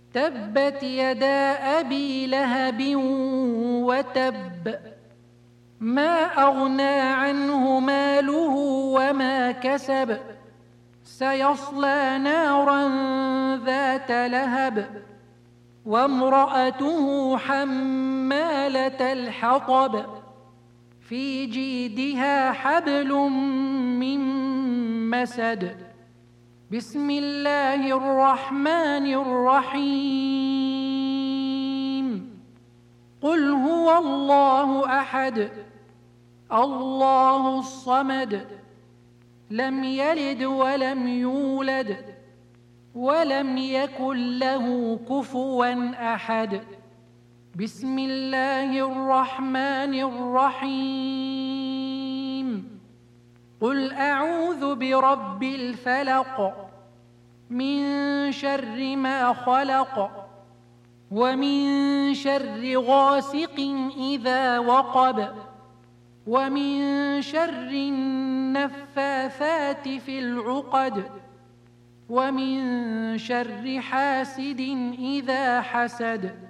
تبت يدا أبي لهب وتب ما أغنى عنه ماله وما كسب سيصلى نارا ذات لهب وامرأته حمالة الحطب في جيدها حبل من مسد بسم الله الرحمن الرحيم قل هو الله أحد الله الصمد لم يلد ولم يولد ولم يكن له كفوا أحد بسم الله الرحمن الرحيم قل أعوذ برب الفلق من شر ما خلق ومن شر غاسق إذا وقب ومن شر النفاثات في العقد ومن شر حاسد إذا حسد